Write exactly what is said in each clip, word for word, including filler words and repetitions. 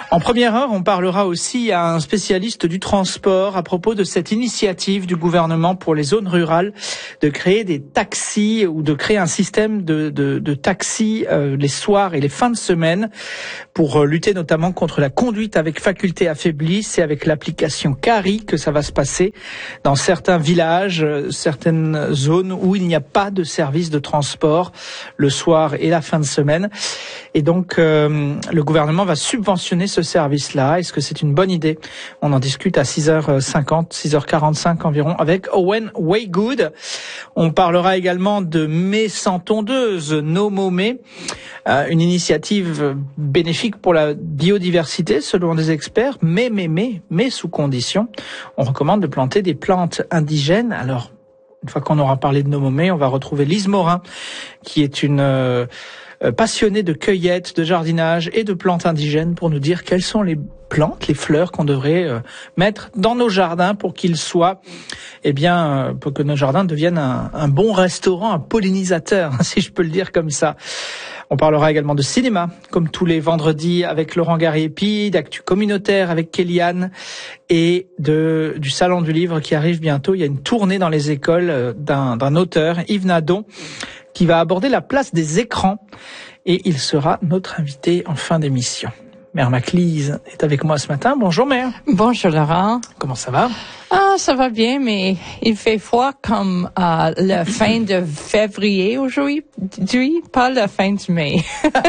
En première heure, on parlera aussi à un spécialiste du transport à propos de cette initiative du gouvernement pour les zones rurales de créer des taxis ou de créer un système de, de, de taxis euh, les soirs et les fins de semaine pour euh, lutter notamment contre la conduite avec faculté affaiblie. C'est avec l'application Cari que ça va se passer dans certains villages, euh, certaines zones où il n'y a pas de service de transport le soir et la fin de semaine. Et donc, euh, le gouvernement va subventionner ce service-là. Est-ce que c'est une bonne idée? On en discute à six heures cinquante, six heures quarante-cinq environ avec Owen Waygood. On parlera également de Mai sans tondeuse, No Mo Mai, euh, une initiative bénéfique pour la biodiversité selon des experts, mais, mais, mais, mais sous condition. On recommande de planter des plantes indigènes. Alors, une fois qu'on aura parlé de No Mo Mai, on va retrouver Lise Morin, qui est une... Euh, passionnée de cueillette, de jardinage et de plantes indigènes pour nous dire quelles sont les plantes, les fleurs qu'on devrait euh, mettre dans nos jardins pour qu'ils soient, eh bien, euh, pour que nos jardins deviennent un, un bon restaurant, un pollinisateur, si je peux le dire comme ça. On parlera également de cinéma, comme tous les vendredis avec Laurent Gariepi, d'actu communautaire avec Kéliane et de du Salon du Livre qui arrive bientôt. Il y a une tournée dans les écoles d'un, d'un auteur, Yves Nadon, qui va aborder la place des écrans et il sera notre invité en fin d'émission. Mère Maclise est avec moi ce matin. Bonjour Mère. Bonjour Laurent. Comment ça va? Ah, ça va bien, mais il fait froid comme euh, la fin de février aujourd'hui, pas la fin de mai.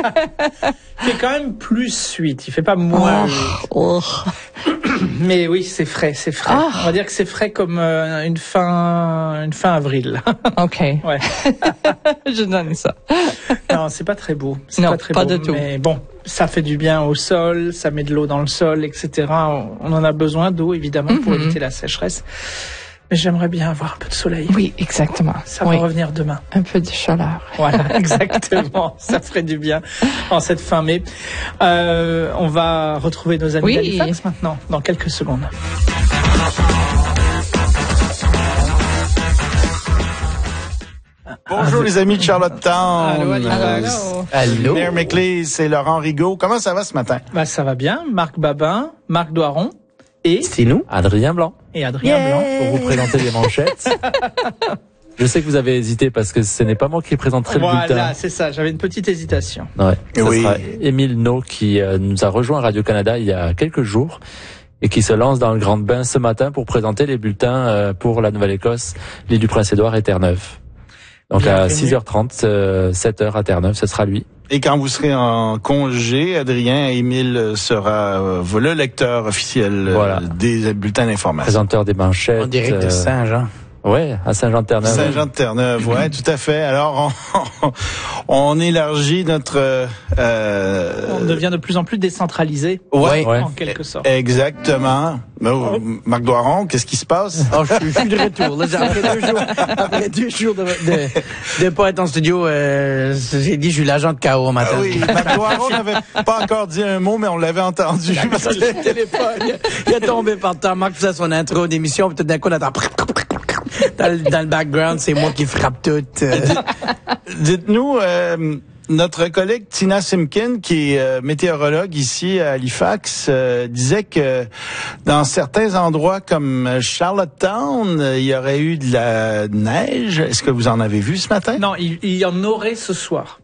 Il fait quand même plus huit, il fait pas moins oh, oh. Mais oui, c'est frais, c'est frais. Ah. On va dire que c'est frais comme euh, une fin une fin avril. OK. Ouais. Je donne ça. Non, c'est pas très beau. C'est non, pas très pas beau, du tout. Mais bon, ça fait du bien au sol, ça met de l'eau dans le sol, et cetera. On en a besoin d'eau, évidemment, pour mm-hmm. éviter la sécheresse. Mais j'aimerais bien avoir un peu de soleil. Oui, exactement. Ça oui. va revenir demain. Un peu de chaleur. Voilà, exactement. Ça ferait du bien en cette fin mai. Euh, on va retrouver nos amis oui. d'Halifax maintenant, dans quelques secondes. Bonjour les amis de Charlottetown. Allô, Halifax. Allô. Mère Maclise, c'est Laurent Rigaud. Comment ça va ce matin? Bah, ça va bien. Marc Babin, Marc Doiron et... C'est nous, Adrien Blanc. Et Adrien yeah. Blanc. Pour vous présenter les manchettes. Je sais que vous avez hésité parce que ce n'est pas moi qui présenterai voilà, le bulletin. Voilà, c'est ça. J'avais une petite hésitation. Ouais. Ce oui. sera Émile No qui euh, nous a rejoint à Radio-Canada il y a quelques jours et qui se lance dans le grand bain ce matin pour présenter les bulletins euh, pour la Nouvelle-Écosse, l'île du Prince-Édouard et Terre-Neuve. Donc bien à six heures trente, euh, sept heures à Terre-Neuve, ce sera lui. Et quand vous serez en congé, Adrien, Émile sera euh, le lecteur officiel euh, voilà. des bulletins d'information. Présenteur des manchettes. En direct de Saint-Jean. Ouais, à Saint-Jean-de-Terre-Neuve. Saint-Jean-de-Terre-Neuve, ouais, tout à fait. Alors, on, on élargit notre... Euh, on devient de plus en plus décentralisé. Ouais, en ouais. quelque sorte. Exactement. Oh, Marc Doiron, qu'est-ce qui se passe? Oh, je, suis, je suis de retour. Là, après deux jours, après deux jours de, de, de pas être en studio, euh, j'ai dit, je suis l'agent de K O matin. Ah oui, Marc Doiron n'avait pas encore dit un mot, mais on l'avait entendu. Parce que le téléphone, il, il est tombé par terre. Marc faisait son intro d'émission, puis tout d'un coup, on attend... Dans le, dans le background, c'est moi qui frappe tout. Euh. Dites-nous, euh, notre collègue Tina Simkin, qui est euh, météorologue ici à Halifax, euh, disait que dans certains endroits comme Charlottetown, il y aurait eu de la neige. Est-ce que vous en avez vu ce matin? Non, il, il y en aurait ce soir.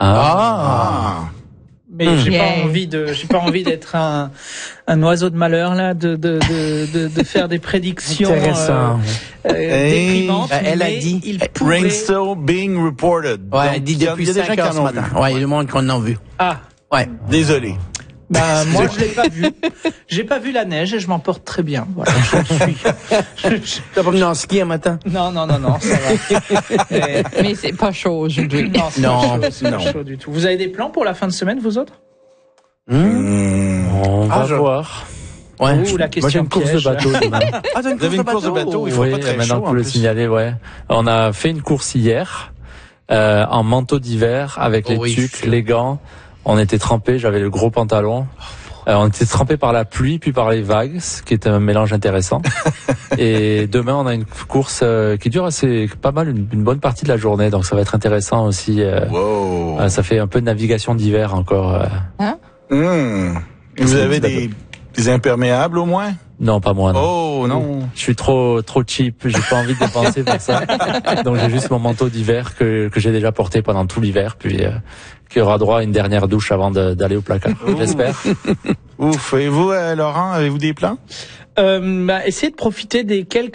Ah! ah. Mais mmh. j'ai yeah. pas envie de, j'ai pas envie d'être un, un oiseau de malheur là, de de de de, de faire des prédictions Intéressant. Euh, euh, hey, déprimantes. Ben, elle a mais dit, il pourrait... Rain still being reported. Ouais, Donc, elle dit depuis cinq heures ce matin. Ouais, il y a du monde qu'on en vu. Ah. Ouais. Désolé. Bah, moi, je l'ai pas vu. J'ai pas vu la neige et je m'en porte très bien. Voilà, je suis. Je, je... T'as pas venu en ski un matin? Non, non, non, non, ça va. Et... Mais c'est pas chaud aujourd'hui. Non, c'est non, pas chaud, c'est non. pas chaud du tout. Vous avez des plans pour la fin de semaine, vous autres? Mmh. On ah, va je... voir. Ouais. Ouh, la question Moi, j'ai une course piège. de bateau demain. Ah, t'as une Vous avez une course de bateau, il faut oui, pas très maintenant chaud, pour en le plus. signaler, ouais. On a fait une course hier euh, en manteau d'hiver avec Oh les oui, tucs, sûr. les gants. On était trempés, j'avais le gros pantalon. Euh, on était trempés par la pluie puis par les vagues, ce qui est un mélange intéressant. Et demain, on a une course euh, qui dure assez pas mal, une, une bonne partie de la journée, donc ça va être intéressant aussi. Euh, Wow. euh, ça fait un peu de navigation d'hiver encore. Euh. Hein? Mmh. Vous avez des, des imperméables au moins? Non, pas moi, non. Oh, non. Je suis trop, trop cheap. J'ai pas envie de dépenser pour ça. Donc, j'ai juste mon manteau d'hiver que, que j'ai déjà porté pendant tout l'hiver, puis, euh, qui aura droit à une dernière douche avant de, d'aller au placard. Ouh. J'espère. Ouf. Et vous, euh, Laurent, avez-vous des plans? Euh, bah, essayez de profiter des quelques